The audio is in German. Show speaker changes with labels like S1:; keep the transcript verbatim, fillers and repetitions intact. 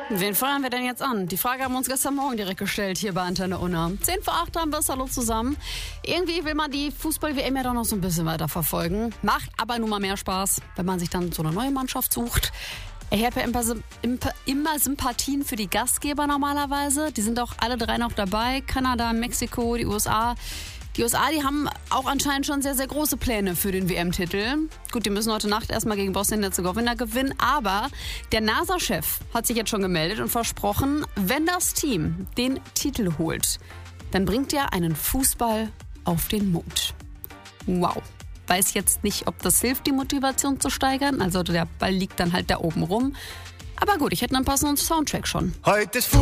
S1: Wen feuern wir denn jetzt an? Die Frage haben wir uns gestern Morgen direkt gestellt hier bei Antenne Unna. Zehn vor acht haben wir es, hallo zusammen. Irgendwie will man die Fußball-W M ja doch noch so ein bisschen weiter verfolgen. Macht aber nun mal mehr Spaß, wenn man sich dann so eine neue Mannschaft sucht. Ich habe ja immer, immer Sympathien für die Gastgeber normalerweise. Die sind auch alle drei noch dabei. Kanada, Mexiko, die U S A. Die U S A, die haben auch anscheinend schon sehr, sehr große Pläne für den W M-Titel. Gut, die müssen heute Nacht erstmal gegen Bosnien-Herzegowina gewinnen. Aber der NASA-Chef hat sich jetzt schon gemeldet und versprochen, wenn das Team den Titel holt, dann bringt er einen Fußball auf den Mond. Wow. Weiß jetzt nicht, ob das hilft, die Motivation zu steigern. Also der Ball liegt dann halt da oben rum. Aber gut, ich hätte einen passenden Soundtrack schon.
S2: Heute ist